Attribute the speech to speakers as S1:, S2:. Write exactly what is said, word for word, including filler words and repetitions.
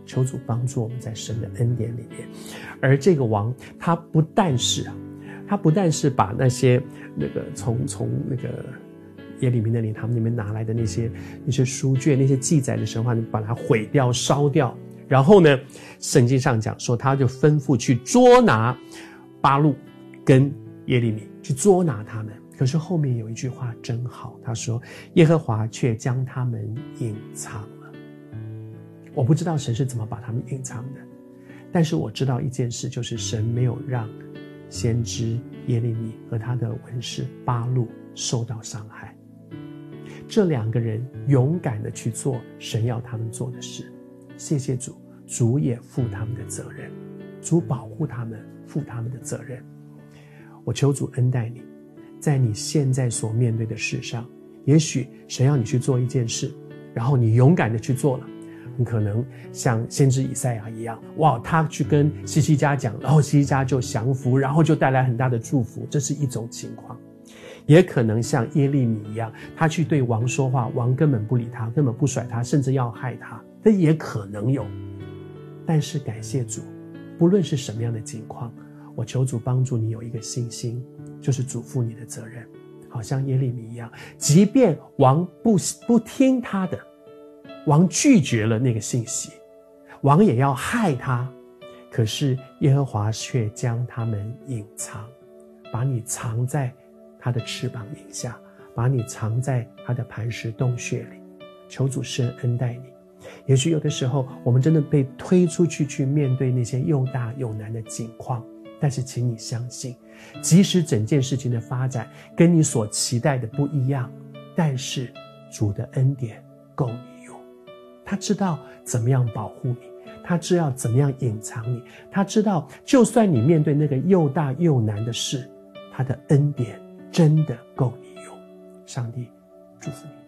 S1: 求主帮助我们在神的恩典里面。而这个王他不但是啊，他不但是把那些那个从从那个耶利米那里他们那边拿来的那些那些书卷，那些记载的神话，把它毁掉烧掉。然后呢，圣经上讲说，他就吩咐去捉拿巴录跟耶利米，去捉拿他们。可是后面有一句话真好，他说耶和华却将他们隐藏了。我不知道神是怎么把他们隐藏的，但是我知道一件事，就是神没有让先知耶利米和他的文士巴录受到伤害。这两个人勇敢的去做神要他们做的事，谢谢主，主也负他们的责任，主保护他们，负他们的责任。我求主恩待你，在你现在所面对的事上，也许神要你去做一件事，然后你勇敢的去做了，很可能像先知以赛亚一样，哇，他去跟希西家讲，然后希西家就降服，然后就带来很大的祝福，这是一种情况。也可能像耶利米一样，他去对王说话，王根本不理他，根本不甩他，甚至要害他，这也可能有。但是感谢主，不论是什么样的情况，我求主帮助你有一个信心，就是主负你的责任。好像耶利米一样，即便王不不听他的，王拒绝了那个信息，王也要害他，可是耶和华却将他们隐藏，把你藏在他的翅膀影下，把你藏在他的磐石洞穴里。求主施恩待你。也许有的时候我们真的被推出去去面对那些又大又难的境况，但是请你相信，即使整件事情的发展跟你所期待的不一样，但是主的恩典够你用。他知道怎么样保护你，他知道怎么样隐藏你，他知道就算你面对那个又大又难的事，他的恩典真的够你用。上帝祝福你。